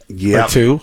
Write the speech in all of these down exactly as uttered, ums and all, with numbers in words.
Yep. or two.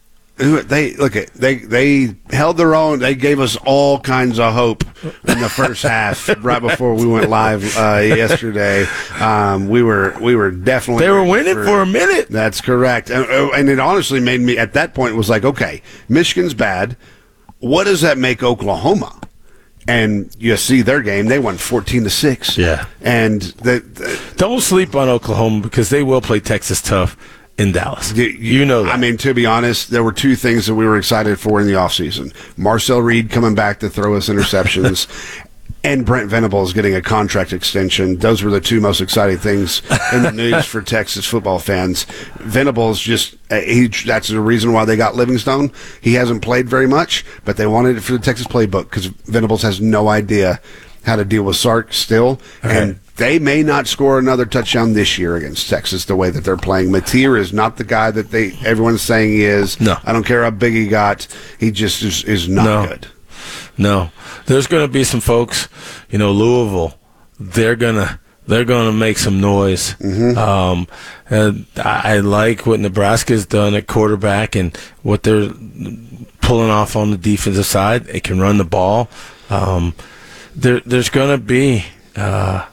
They look at they they held their own. They gave us all kinds of hope in the first half, right before we went live uh, yesterday. Um, we were we were definitely They were winning for, for a minute. That's correct, and, and it honestly made me at that point was like, okay, Michigan's bad. What does that make Oklahoma? And you see their game; they won fourteen to six. Yeah, and the, the, don't sleep on Oklahoma because they will play Texas tough in Dallas. You, you know that. I mean, to be honest, there were two things that we were excited for in the offseason. Marcel Reed coming back to throw us interceptions and Brent Venables getting a contract extension. Those were the two most exciting things in the news for Texas football fans. Venables just, he, that's the reason why they got Livingstone. He hasn't played very much, but they wanted it for the Texas playbook because Venables has no idea how to deal with Sark still. Okay. And they may not score another touchdown this year against Texas the way that they're playing. Mateer is not the guy that they everyone's saying he is. No. I don't care how big he got. He just is, is not no. good. No. There's going to be some folks, you know, Louisville, they're going to they're going to make some noise. Mm-hmm. Um, and I, I like what Nebraska's done at quarterback and what they're pulling off on the defensive side. They can run the ball. Um, there, there's going to be uh,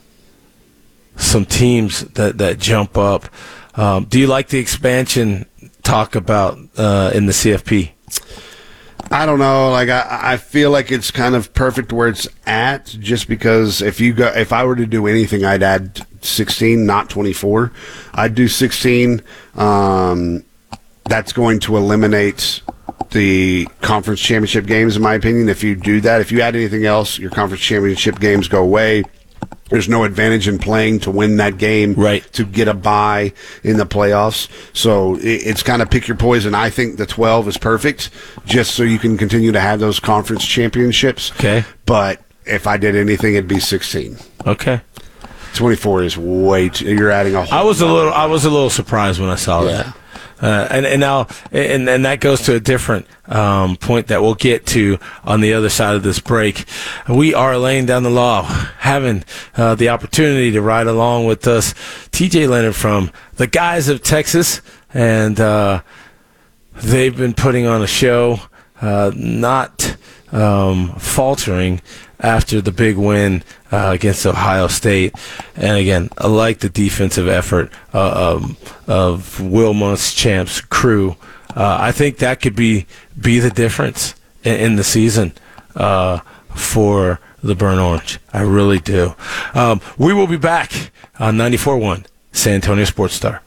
some teams that, that jump up. Um, do you like the expansion talk about uh, in the C F P? I don't know. Like I, I feel like it's kind of perfect where it's at. Just because if you go, if I were to do anything, I'd add sixteen, not twenty-four. I'd do sixteen. Um, that's going to eliminate the conference championship games, in my opinion. If you do that, if you add anything else, your conference championship games go away. There's no advantage in playing to win that game, right, to get a bye in the playoffs. So it, it's kind of pick your poison. I think the twelve is perfect, just so you can continue to have those conference championships. Okay. But if I did anything, it'd be sixteen. Okay. twenty-four is way too, you're adding a whole I was lot. a little I was a little surprised when I saw Yeah. that. Uh, and, and now, and, and that goes to a different um, point that we'll get to on the other side of this break. We are laying down the law, having uh, the opportunity to ride along with us, T J Leonard from the Guys of Texas, and uh, they've been putting on a show, uh, not um, faltering after the big win uh, against Ohio State. And again, I like the defensive effort uh, um, of Will Muschamp's crew. Uh, I think that could be be the difference in, in the season uh, for the Burnt Orange. I really do. Um, we will be back on ninety-four point one San Antonio Sports Star.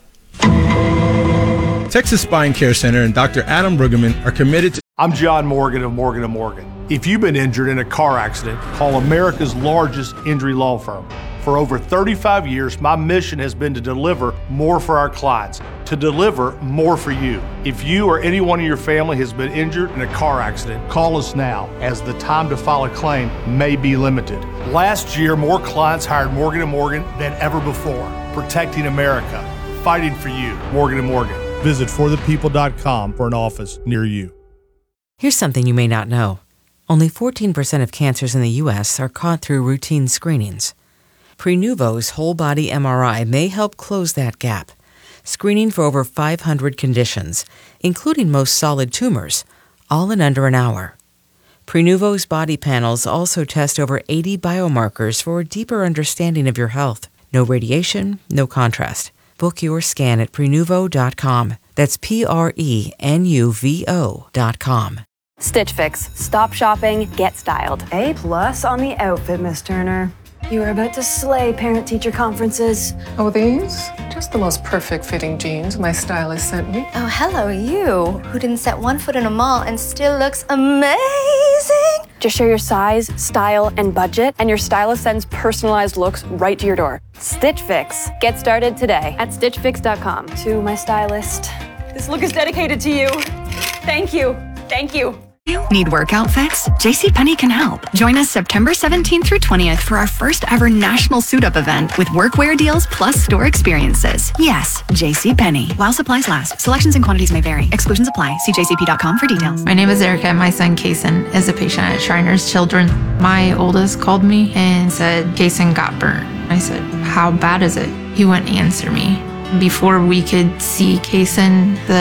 Texas Spine Care Center and Doctor Adam Brueggemann are committed to... I'm John Morgan of Morgan and Morgan. If you've been injured in a car accident, call America's largest injury law firm. For over thirty-five years, my mission has been to deliver more for our clients, to deliver more for you. If you or anyone in your family has been injured in a car accident, call us now, as the time to file a claim may be limited. Last year, more clients hired Morgan and Morgan than ever before, protecting America, fighting for you. Morgan and Morgan. Visit for the people dot com for an office near you. Here's something you may not know. Only fourteen percent of cancers in the U S are caught through routine screenings. Prenuvo's whole-body M R I may help close that gap, screening for over five hundred conditions, including most solid tumors, all in under an hour. Prenuvo's body panels also test over eighty biomarkers for a deeper understanding of your health. No radiation, no contrast. Book your scan at prenuvo dot com. That's P R E N U V O dot com. Stitch Fix. Stop shopping, get styled. A plus on the outfit, Miss Turner. You are about to slay parent-teacher conferences. Oh, these? Just the most perfect fitting jeans my stylist sent me. Oh, hello, you, who didn't set one foot in a mall and still looks amazing. Just share your size, style, and budget, and your stylist sends personalized looks right to your door. Stitch Fix. Get started today at stitch fix dot com. To my stylist. This look is dedicated to you. Thank you. Thank you. Need workout fix? JCPenney can help. Join us September seventeenth through twentieth for our first ever national suit-up event with workwear deals plus store experiences. Yes, JCPenney. While supplies last. Selections and quantities may vary. Exclusions apply. See j c p dot com for details. My name is Erica and my son Kason is a patient at Shriners Children. My oldest called me and said Kason got burnt. I said, how bad is it? He wouldn't answer me. Before we could see Kason, the